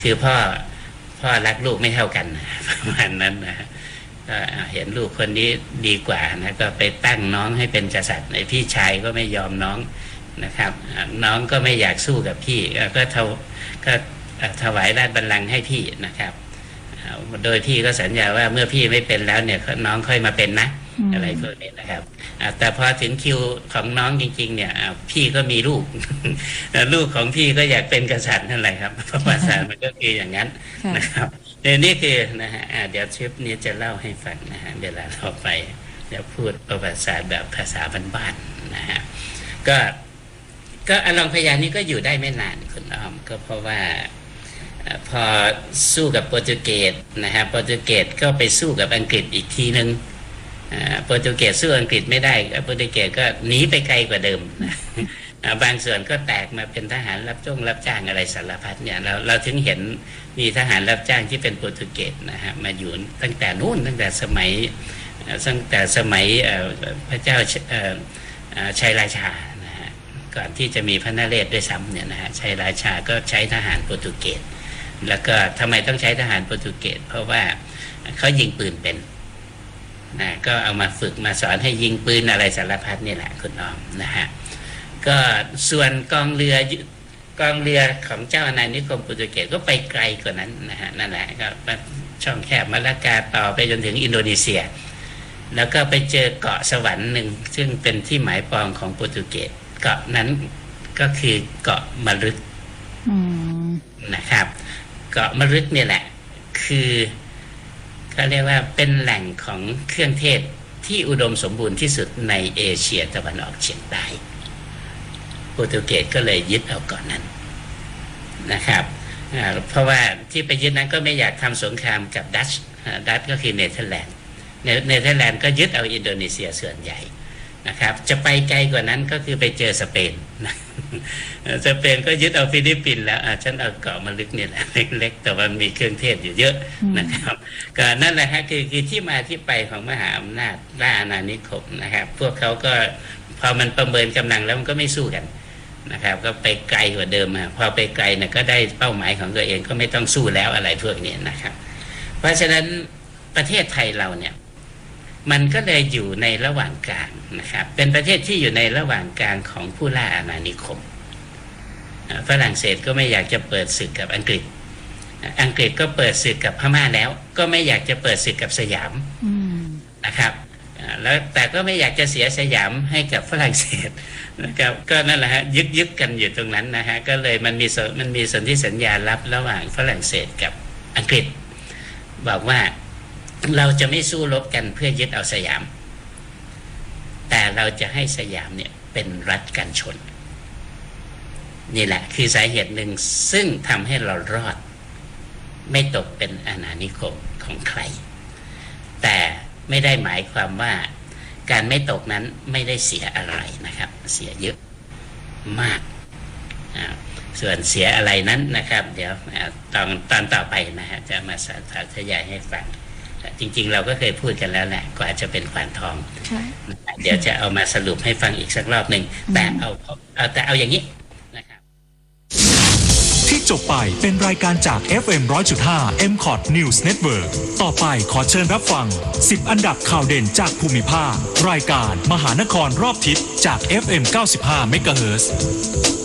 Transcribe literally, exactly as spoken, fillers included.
คือพ่อพ่อรักลูกไม่เท่ากันประมาณนั้นนะก็เห็นลูกคนนี้ดีกว่านะก็ไปตั้งน้องให้เป็นกษัตริย์ในพี่ชายก็ไม่ยอมน้องนะครับน้องก็ไม่อยากสู้กับพี่ก็เท่าก็ถวายราชบัลลังก์ให้พี่นะครับโดยพี่ก็สัญญาว่าเมื่อพี่ไม่เป็นแล้วเนี่ยน้องค่อยมาเป็นนะอะไรพวกนี้นะครับแต่พอถึงคิวของน้องจริงๆเนี่ยพี่ก็มีลูกลูกของพี่ก็อยากเป็นกษัตริย์นั่นแหละครับประวัติศาสตร์มันก็คืออย่างนั้นนะครับนี่คือนะฮะเดี๋ยวทริปนี้จะเล่าให้ฟังนะฮะเวลาเราไปเดี๋ยวพูดประวัติศาสตร์แบบภาษาบ้านๆนะฮะก็ก็อลองพญานี้ก็อยู่ได้ไม่นานคุณอ้อมก็เพราะว่าพอสู้กับโปรตุเกสนะฮะโปรตุเกสก็ไปสู้กับอังกฤษอีกทีนึงโปรตุเกสสู้อังกฤษไม่ได้โปรตุเกสก็หนีไปไกลกว่าเดิมนะบางส่วนก็แตกมาเป็นทหารรับจ้างรับจ้างอะไรสารพัดเนี่ยเราเราถึงเห็นมีทหารรับจ้างที่เป็นโปรตุเกสนะฮะมาอยู่ตั้งแต่นู้นตั้งแต่สมัยตั้งแต่สมัยพระเจ้าชัยราชานะฮะก่อนที่จะมีพระนเรศด้วยซ้ำเนี่ยนะฮะชัยราชาก็ใช้ทหารโปรตุเกสแล้วก็ทำไมต้องใช้ทหารโปรตุเกสเพราะว่าเขายิงปืนเป็นนะก็เอามาฝึกมาสอนให้ยิงปืนอะไรสารพัดนี่แหละคุณอ้อมนะฮะก็ส่วนกองเรือกองเรือของเจ้าอาณานิคมโปรตุเกสก็ไปไกลกว่านั้นนะฮะนั่นแหละก็ช่องแคบมาลากาต่อไปจนถึงอินโดนีเซียแล้วก็ไปเจอเกาะสวรรค์หนึ่งซึ่งเป็นที่หมายปองของโปรตุเกสเกาะนั้นก็คือเกาะมะรึกนะครับเกาะมะรึกเนี่ยแหละคือเขาเรียกว่าเป็นแหล่งของเครื่องเทศที่อุดมสมบูรณ์ที่สุดในเอเชียตะวันออกเฉียงใต้โปรตุเกสก็เลยยึดเอาเกาะนั้นนะครับเพราะว่าที่ไปยึดนั้นก็ไม่อยากทำสงครามกับดัตช์ดัตช์ก็คือเนเธอร์แลนด์เนเธอร์แลนด์ก็ยึดเอาอินโดนีเซียส่วนใหญ่นะครับจะไปไกลกว่านั้นก็คือไปเจอสเปนสเปนก็ยึดเอาฟิลิปปินส์แล้วฉันเอาเกาะมาลึกเนี่ยแหละเล็กๆแต่ว่ามีเครื่องเทศอยู่เยอะนะครับก็นั่นแหละฮะคือคือที่มาที่ไปของมหาอำนาจล่าอาณานิคมนะครับพวกเขาก็พอมันประเมินกำลังแล้วมันก็ไม่สู้กันนะครับก็ไปไกลกว่าเดิมพอไปไกลเนี่ยก็ได้เป้าหมายของตัวเองก็ไม่ต้องสู้แล้วอะไรพวกนี้นะครับเพราะฉะนั้นประเทศไทยเราเนี่ยมันก็เลยอยู่ในระหว่างกลางนะครับเป็นประเทศที่อยู่ในระหว่างกลางของผู้ล่าอาณานิคมฝรั่งเศสก็ไม่อยากจะเปิดศึกกับอังกฤษอังกฤษก็เปิดศึกกับพม่าแล้วก็ไม่อยากจะเปิดศึกกับสยามนะครับแล้วแต่ก็ไม่อยากจะเสียสยามให้กับฝรั่งเศสนะครับก็นั่นแหละฮะยึกยึกกันอยู่ตรงนั้นนะฮะก็เลยมันมีมันมีสนธิสัญญาลับระหว่างฝรั่งเศสกับอังกฤษบอกว่าเราจะไม่สู้รบกันเพื่อยึดเอาสยามแต่เราจะให้สยามเนี่ยเป็นรัฐกันชนนี่แหละคือสาเหตุหนึ่งซึ่งทำให้เรารอดไม่ตกเป็นอาณานิคมของใครแต่ไม่ได้หมายความว่าการไม่ตกนั้นไม่ได้เสียอะไรนะครับเสียเยอะมากส่วนเสียอะไรนั้นนะครับเดี๋ยวตอนตอนต่อไปนะฮะจะมาสาธยายให้ฟังจริงๆเราก็เคยพูดกันแล้วแหละกว่าจะเป็นขวานทองเดี๋ยวจะเอามาสรุปให้ฟังอีกสักรอบหนึ่งแต่เอาเอาแต่เอาอย่างนี้นะครับที่จบไปเป็นรายการจาก เอฟ เอ็ม หนึ่งร้อยจุดห้า เอ็ม คอท News Network ต่อไปขอเชิญรับฟังสิบอันดับข่าวเด่นจากภูมิภาครายการมหานครรอบทิศจาก เอฟ เอ็ม เก้าสิบห้า เมกะเฮิรตซ์